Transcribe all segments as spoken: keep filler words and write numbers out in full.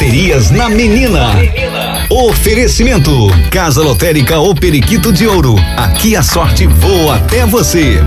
Loterias na Menina. Oferecimento: Casa Lotérica O Periquito de Ouro. Aqui a sorte voa até você.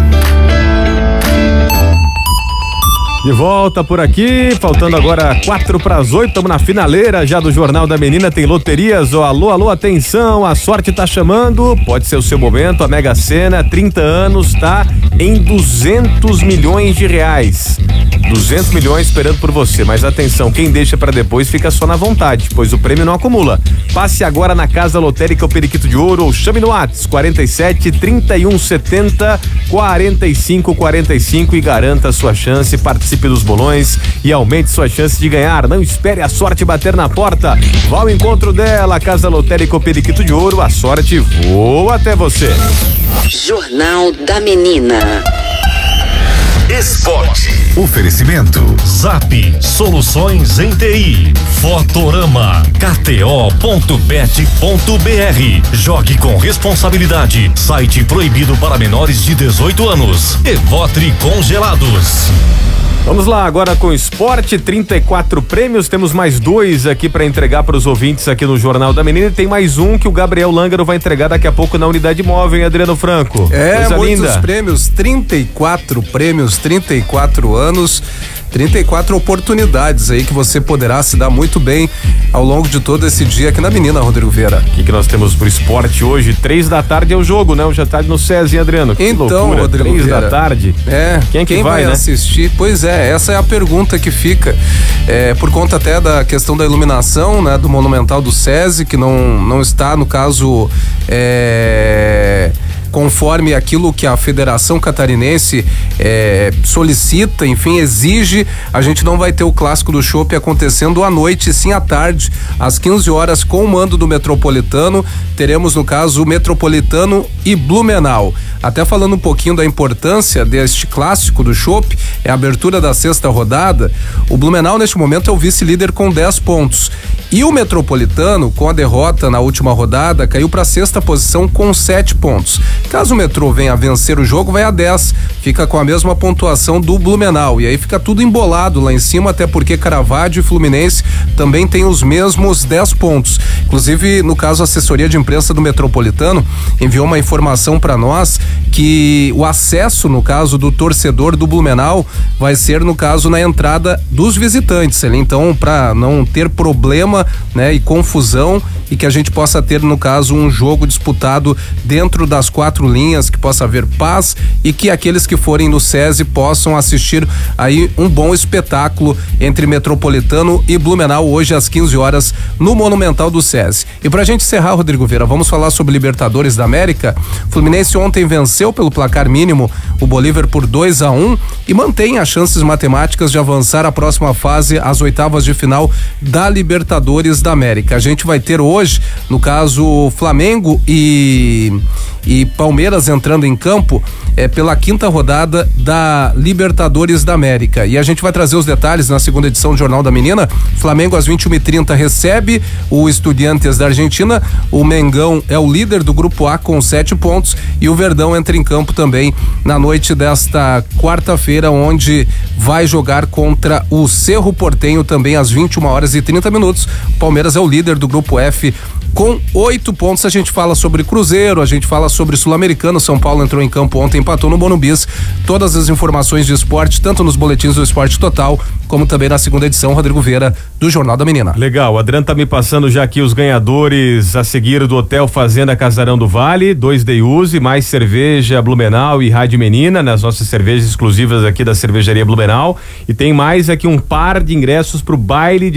De volta por aqui, faltando agora quatro para as oito, estamos na finaleira já do Jornal da Menina. Tem loterias, ó, alô, alô, atenção, a sorte tá chamando, pode ser o seu momento. A Mega Sena, trinta anos, tá em duzentos milhões de reais. duzentos milhões esperando por você, mas atenção, quem deixa para depois fica só na vontade, pois o prêmio não acumula. Passe agora na Casa Lotérica O Periquito de Ouro ou chame no WhatsApp quarenta e sete, trinta e um, setenta, quarenta e cinco, quarenta e cinco e garanta a sua chance. Participe dos bolões e aumente sua chance de ganhar. Não espere a sorte bater na porta. Vá ao encontro dela, Casa Lotérica O Periquito de Ouro. A sorte voa até você. Jornal da Menina. Esporte. Oferecimento Zap Soluções em T I, Fotorama, K T O ponto bet ponto B R. Jogue com responsabilidade. Site proibido para menores de dezoito anos. Evotri Congelados. Vamos lá agora com o esporte, trinta e quatro prêmios, temos mais dois aqui para entregar para os ouvintes aqui no Jornal da Menina, e tem mais um que o Gabriel Langaro vai entregar daqui a pouco na unidade móvel, hein, Adriano Franco? É, coisa muitos linda. Prêmios, trinta e quatro prêmios, trinta e quatro anos, trinta e quatro oportunidades aí que você poderá se dar muito bem ao longo de todo esse dia aqui na Menina, Rodrigo Vieira. O que, que nós temos pro esporte hoje? Três da tarde é o jogo, né? Hoje à tarde no SESI, hein, Adriano? Que então, loucura, Rodrigo três Vieira, da tarde. É, quem, que quem vai, vai né? assistir? Pois é, essa é a pergunta que fica, é, por conta até da questão da iluminação, né? Do Monumental do SESI, que não, não está, no caso, é... conforme aquilo que a Federação Catarinense é, solicita, enfim, exige. A gente não vai ter o Clássico do Chopp acontecendo à noite, sim à tarde, às quinze horas, com o mando do Metropolitano. Teremos, no caso, o Metropolitano e Blumenau. Até falando um pouquinho da importância deste Clássico do Chopp, é a abertura da sexta rodada. O Blumenau, neste momento, é o vice-líder com dez pontos. E o Metropolitano, com a derrota na última rodada, caiu para a sexta posição com sete pontos. Caso o Metrô venha a vencer o jogo, vai a dez, fica com a mesma pontuação do Blumenau, e aí fica tudo embolado lá em cima, até porque Caravaggio e Fluminense também têm os mesmos dez pontos. Inclusive, no caso, a assessoria de imprensa do Metropolitano enviou uma informação para nós que o acesso, no caso do torcedor do Blumenau, vai ser, no caso, na entrada dos visitantes. Então, para não ter problema, né, e confusão, e que a gente possa ter, no caso, um jogo disputado dentro das quatro linhas, que possa haver paz e que aqueles que forem no SESI possam assistir aí um bom espetáculo entre Metropolitano e Blumenau hoje às quinze horas no Monumental do SESI. E pra gente encerrar, Rodrigo Vieira, vamos falar sobre Libertadores da América. Fluminense ontem venceu pelo placar mínimo o Bolívar por dois a um e mantém as chances matemáticas de avançar à próxima fase, às oitavas de final da Libertadores da América. A gente vai ter hoje, no caso, Flamengo e e Palmeiras entrando em campo é, pela quinta rodada da Libertadores da América. E a gente vai trazer os detalhes na segunda edição do Jornal da Menina. Flamengo às vinte e uma e trinta recebe o Estudiantes da Argentina. O Mengão é o líder do grupo A com sete pontos e o Verdão entra em campo também na noite desta quarta-feira, onde vai jogar contra o Cerro Porteño também às vinte e uma horas e trinta minutos. O Palmeiras é o líder do grupo F com oito pontos. A gente fala sobre Cruzeiro, a gente fala sobre Sul-Americano. São Paulo entrou em campo ontem, empatou no Monumbis. Todas as informações de esporte, tanto nos boletins do Esporte Total, como também na segunda edição, Rodrigo Vieira, do Jornal da Menina. Legal, o Adriano tá me passando já aqui os ganhadores a seguir do Hotel Fazenda Casarão do Vale, dois Day Use, mais cerveja Blumenau e Rádio Menina, nas nossas cervejas exclusivas aqui da cervejaria Blumenau. E tem mais aqui um par de ingressos pro baile de